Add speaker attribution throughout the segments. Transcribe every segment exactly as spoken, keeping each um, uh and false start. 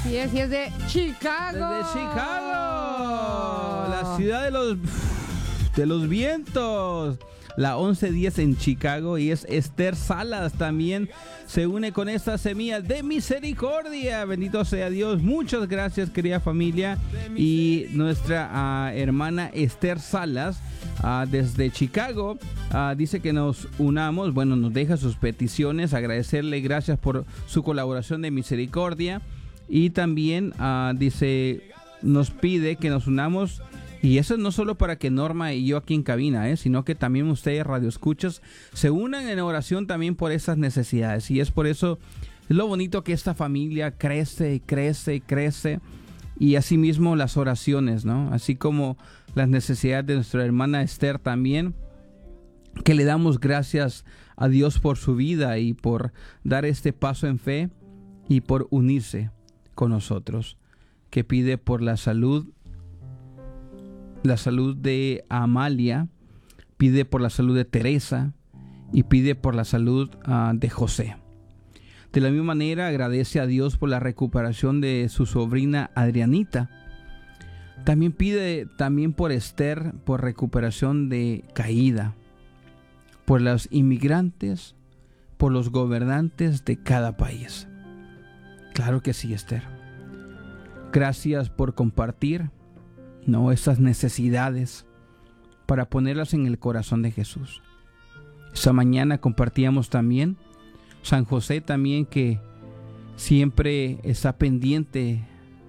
Speaker 1: Así es, y es de Chicago.
Speaker 2: Desde Chicago, la ciudad de los, de los vientos. La once diez en Chicago, y es Esther Salas también se une con esta semilla de misericordia. Bendito sea Dios. Muchas gracias, querida familia. Y nuestra uh, hermana Esther Salas uh, desde Chicago uh, dice que nos unamos. Bueno, nos deja sus peticiones. Agradecerle, gracias por su colaboración de misericordia. Y también uh, dice, nos pide que nos unamos. Y eso no solo para que Norma y yo aquí en cabina, ¿eh? sino que también ustedes, radioescuchas, se unan en oración también por esas necesidades. Y es por eso, es lo bonito que esta familia crece y crece y crece. Y asimismo las oraciones, ¿no? Así como las necesidades de nuestra hermana Esther también, que le damos gracias a Dios por su vida y por dar este paso en fe y por unirse con nosotros. Que pide por la salud la salud de Amalia, pide por la salud de Teresa y pide por la salud uh, de José. De la misma manera agradece a Dios por la recuperación de su sobrina Adrianita. También pide también por Esther, por recuperación de Caída, por los inmigrantes, por los gobernantes de cada país. Claro que sí, Esther. Gracias por compartir no esas necesidades para ponerlas en el corazón de Jesús. Esta mañana compartíamos también San José también, que siempre está pendiente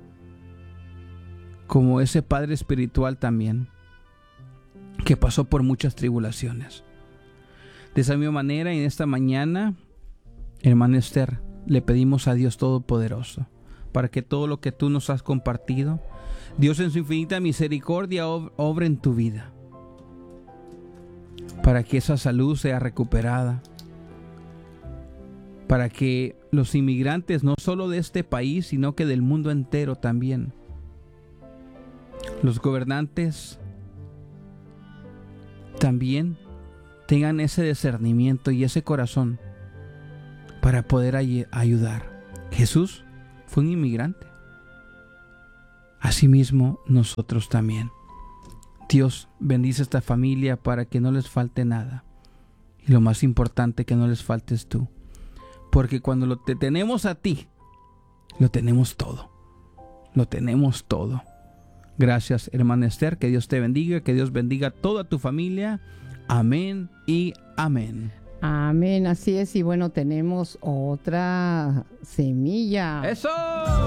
Speaker 2: como ese padre espiritual también, que pasó por muchas tribulaciones. De esa misma manera, en esta mañana, hermana Esther, le pedimos a Dios Todopoderoso para que todo lo que tú nos has compartido, Dios en su infinita misericordia obra en tu vida, para que esa salud sea recuperada, para que los inmigrantes, no solo de este país, sino que del mundo entero también, los gobernantes también tengan ese discernimiento y ese corazón para poder ay- ayudar. Jesús fue un inmigrante. Asimismo, nosotros también. Dios bendice a esta familia para que no les falte nada. Y lo más importante, que no les faltes tú. Porque cuando lo te tenemos a ti, lo tenemos todo. Lo tenemos todo. Gracias, hermana Esther. Que Dios te bendiga. Que Dios bendiga a toda tu familia. Amén y amén.
Speaker 1: Amén, así es. Y bueno, tenemos otra semilla.
Speaker 2: ¡Eso!